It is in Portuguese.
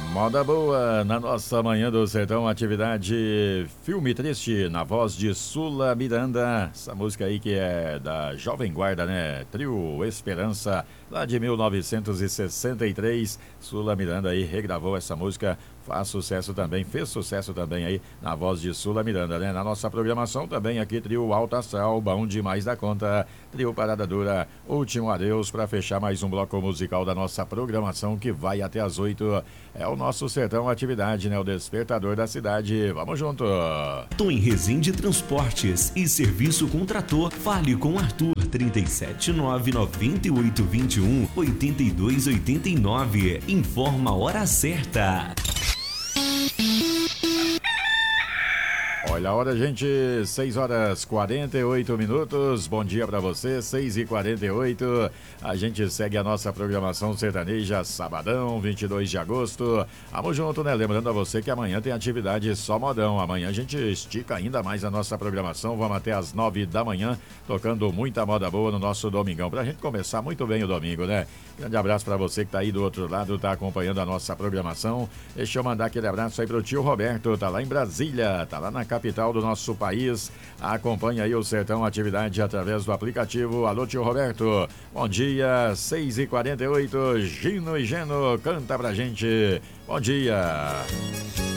Moda boa na nossa Manhã do Sertão, atividade Filme Triste, na voz de Sula Miranda. Essa música aí que é da Jovem Guarda, né? Trio Esperança, lá de 1963. Sula Miranda aí regravou essa música, fez sucesso também aí na voz de Sula Miranda, né? Na nossa programação também aqui, Trio Alta Astral, bom demais da conta. Trio Parada Dura, Último Adeus, para fechar mais um bloco musical da nossa programação que vai até as 8. É o nosso Sertão Atividade, né? O despertador da cidade. Vamos junto! Tom em Resende Transportes e Serviço com Trator. Fale com Arthur, 37998218289. Informa a hora certa. Olha a hora, gente, 6h48. Bom dia pra você, 6h48. A gente segue a nossa programação sertaneja, sabadão, 22 de agosto. Vamos junto, né? Lembrando a você que amanhã tem atividade só modão. Amanhã a gente estica ainda mais a nossa programação. Vamos até às 9 da manhã, tocando muita moda boa no nosso domingão. Pra gente começar muito bem o domingo, né? Grande abraço pra você que tá aí do outro lado, tá acompanhando a nossa programação. Deixa eu mandar aquele abraço aí pro tio Roberto, tá lá em Brasília, tá lá na capital do nosso país. Acompanha aí o Sertão Atividade através do aplicativo. Alô, tio Roberto, bom dia, 6h48. Gino e Geno, canta pra gente. Bom dia.